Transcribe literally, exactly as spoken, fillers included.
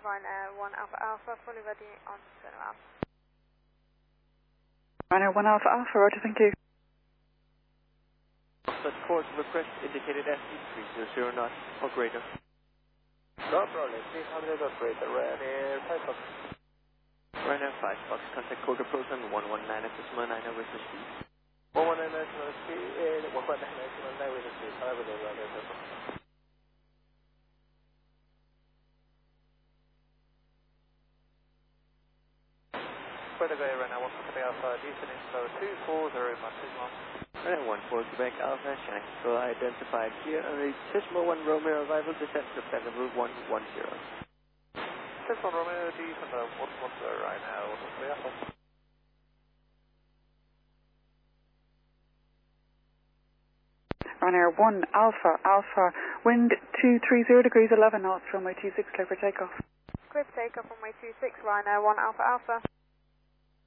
Ryanair one Alpha Alpha, fully ready on turnaround. Ryanair one Alpha Alpha, roger, thank you. But course request indicated S E three zero zero knots or greater. No problem, three hundred or greater, Ryanair five Fox. Ryanair five Fox, contact code approach on one one nine at decimal nine over speed. one one nine decimal speed, uh, one one nine decimal nine over speed, however they run it. Further go Ryanair one Quebec Alpha, descending slow two four zero, my decimal. Ryanair one four Quebec Alpha, Shanghai Control identified here on the decimal one Romeo arrival, descent to level one one zero. Decimal Romeo, descend one one zero, Ryanair one Quebec Alpha. Ryanair one Alpha Alpha, wind two three zero degrees eleven knots, runway two six, clear for takeoff. Clear for takeoff, runway two six, Ryanair one Alpha Alpha.